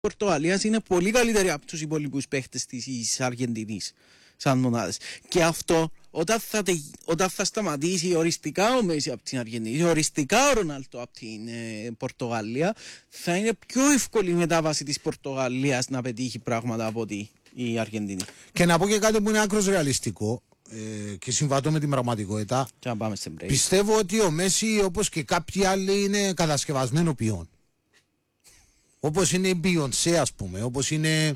Πορτογαλίας είναι πολύ καλύτερη από τους υπόλοιπους παίχτες της Αργεντινής σαν μονάδες. Και αυτό όταν θα σταματήσει οριστικά ο Μέση από την Αργεντινή, οριστικά ο Ρονάλντο από την Πορτογαλία, θα είναι πιο εύκολη η μετάβαση της Πορτογαλίας να πετύχει πράγματα από η Αργεντινή. Και να πω και κάτι που είναι άκρως ρεαλιστικό και συμβατώ με την πραγματικότητα. Και να πάμε σε πιστεύω ότι ο Μέση, όπως και κάποιοι άλλοι, είναι κατασκευασμένο ποιόν. Όπως είναι η Μπιονσέ, ας πούμε, όπως είναι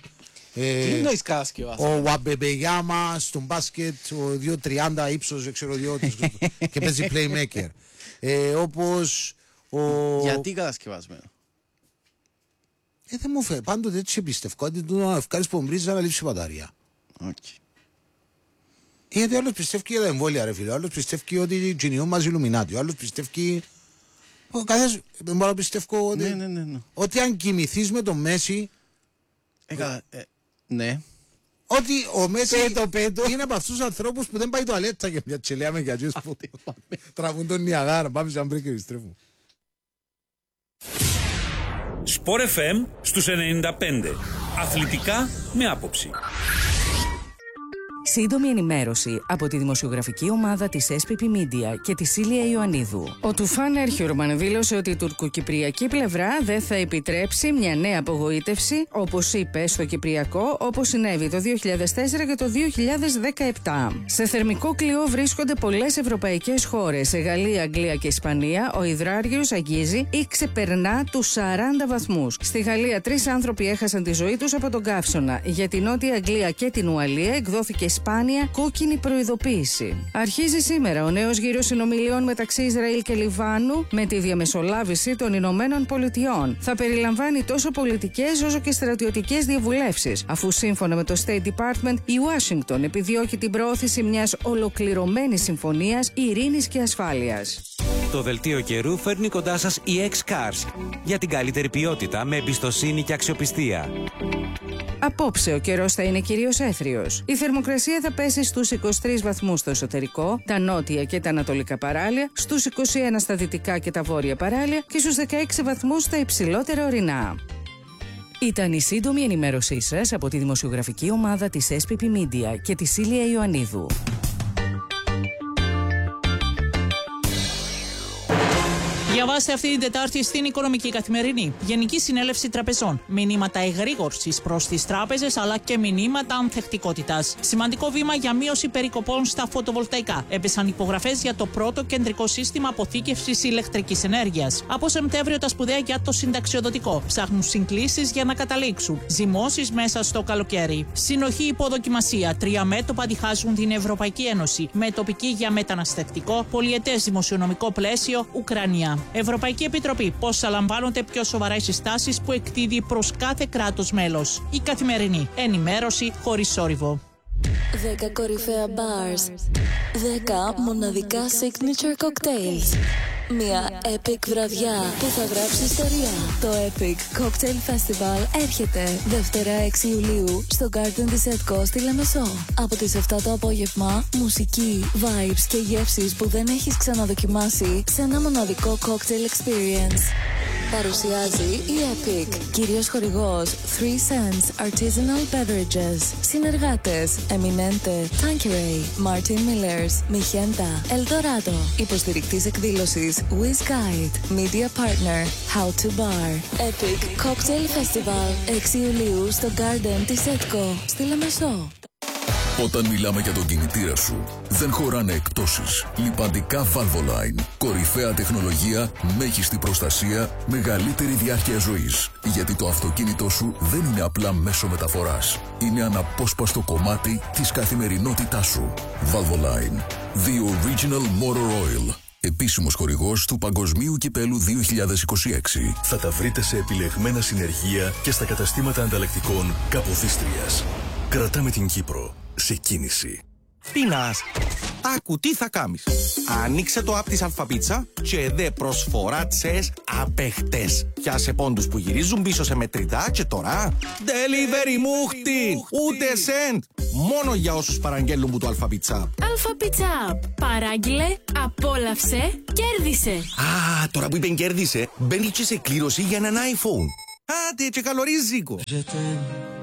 ο Βαμπεμπεγιάμα στον μπάσκετ, ο 2.30 ύψος, δεν ξέρω και παίζει playmaker. Όπως Γιατί κατασκευασμένο? Δεν μου φέρει, πάντοτε έτσι πιστεύω, ότι του να ευκάρεις πομπρίζα να λείψει μπαταρία. Γιατί ο άλλος πιστεύει για τα εμβόλια, ρε φίλε, ο άλλος πιστεύει ότι γενιών μαζί Ιλουμινάτι, ο άλλος πιστεύει. Ο καθένας δεν μπορώ να πιστεύω ότι αν κοιμηθείς με τον Μέση. Ναι. Ότι ο Μέση είναι από αυτούς τους ανθρώπους που δεν πάει τουαλέτσα και μια τσελέα με γιατζούς που τραβούν τον Νιαγάρα. Πάμε σε αμπρί και επιστρέφουμε. Σπορ FM στους 95. Αθλητικά με άποψη. Σύντομη ενημέρωση από τη δημοσιογραφική ομάδα της SPP Media και τη Σίλια Ιωαννίδου. Ο Τουφάν Ερχιουρμαν δήλωσε ότι η τουρκοκυπριακή πλευρά δεν θα επιτρέψει μια νέα απογοήτευση, όπως είπε, στο Κυπριακό, όπως συνέβη το 2004 και το 2017. Σε θερμικό κλειό βρίσκονται πολλές ευρωπαϊκές χώρες. Σε Γαλλία, Αγγλία και Ισπανία, ο υδράριος αγγίζει ή ξεπερνά τους 40 βαθμούς. Στη Γαλλία, 3 άνθρωποι έχασαν τη ζωή τους από τον καύσωνα. Για την Νότια Αγγλία και την Ουαλία εκδόθηκε σπάνια κόκκινη προειδοποίηση. Αρχίζει σήμερα ο νέος γύρος συνομιλιών μεταξύ Ισραήλ και Λιβάνου με τη διαμεσολάβηση των Ηνωμένων Πολιτειών. Θα περιλαμβάνει τόσο πολιτικές όσο και στρατιωτικές διαβουλεύσεις, αφού σύμφωνα με το State Department η Ουάσιγκτον επιδιώκει την προώθηση μιας ολοκληρωμένης συμφωνίας ειρήνης και ασφάλειας. Το δελτίο καιρού φέρνει κοντά σας η X-Cars για την καλύτερη ποιότητα με εμπιστοσύνη και αξιοπιστία. Απόψε ο καιρός θα είναι κυρίως έθριος. Η θερμοκρασία θα πέσει στους 23 βαθμούς στο εσωτερικό, τα νότια και τα ανατολικά παράλια, στους 21 στα δυτικά και τα βόρεια παράλια και στους 16 βαθμούς στα υψηλότερα ορεινά. Ήταν η σύντομη ενημέρωσή σας από τη δημοσιογραφική ομάδα της SPP Media και τη Σίλια Ιωαννίδου. Διαβάστε αυτή την Τετάρτη στην Οικονομική Καθημερινή. Γενική Συνέλευση Τραπεζών. Μηνύματα εγρήγορσης προς τις τράπεζες αλλά και μηνύματα ανθεκτικότητας. Σημαντικό βήμα για μείωση περικοπών στα φωτοβολταϊκά. Έπεσαν υπογραφές για το πρώτο κεντρικό σύστημα αποθήκευσης ηλεκτρικής ενέργειας. Από Σεπτέμβριο τα σπουδαία για το συνταξιοδοτικό. Ψάχνουν συγκλήσεις για να καταλήξουν. Ζυμώσεις μέσα στο καλοκαίρι. Συνοχή υποδοκιμασία. 3 μέτωπα διχάζουν την Ευρωπαϊκή Ένωση. Με τοπική για μεταναστευτικό, πολυετές δημοσιονομικό πλαίσιο, Ουκρανία. Ευρωπαϊκή Επιτροπή. Πώς θα λαμβάνονται πιο σοβαρά οι συστάσεις που εκδίδει προς κάθε κράτος μέλος. Η Καθημερινή. Ενημέρωση χωρίς θόρυβο. 10 κορυφαία bars. 10 μοναδικά signature cocktails. Μια epic βραδιά που θα γράψει ιστορία. Το Epic Cocktail Festival έρχεται Δευτέρα 6 Ιουλίου στο Garden της Edco στη Λεμεσό. Από τις 7 το απόγευμα, μουσική, vibes και γεύσεις που δεν έχεις ξαναδοκιμάσει σε ένα μοναδικό cocktail experience. Παρουσιάζει η Epic. Κύριος χορηγός 3 Cents Artisanal Beverages. Συνεργάτες Eminente, Tanqueray, Martin Millers, Mijenta, Eldorado. Υποστηρικτής εκδήλωσης Wiz Guide. Media Partner How to Bar. Epic Cocktail Festival 6 Ιουλίου στο Garden της Edco στη Λεμεσό. Όταν μιλάμε για τον κινητήρα σου, δεν χωράνε εκτόσεις. Λιπαντικά Valvoline. Κορυφαία τεχνολογία, μέγιστη προστασία, μεγαλύτερη διάρκεια ζωής. Γιατί το αυτοκίνητό σου δεν είναι απλά μέσο μεταφοράς. Είναι αναπόσπαστο κομμάτι της καθημερινότητάς σου. Valvoline. The Original Motor Oil. Επίσημος χορηγός του Παγκοσμίου Κυπέλου 2026. Θα τα βρείτε σε επιλεγμένα συνεργεία και στα καταστήματα ανταλλακτικών Καποδίστριας. Κρατάμε την Κύπρο σε κίνηση. Πίνας, άκου τι θα κάνεις. Ανοίξε το app της Αλφαπίτσα και δε προσφορά τσες απέχτες. Πιάσε πόντους που γυρίζουν πίσω σε μετρητά και τώρα delivery μούχτη, ούτε cent. Μόνο για όσους παραγγέλνουν που το Αλφαπίτσα. Αλφαπίτσα, παράγγειλε, απόλαυσε, κέρδισε. Α, τώρα που είπεν κέρδισε, μπαίνει και σε κλήρωση για έναν iPhone. Άντε και καλορίζικο.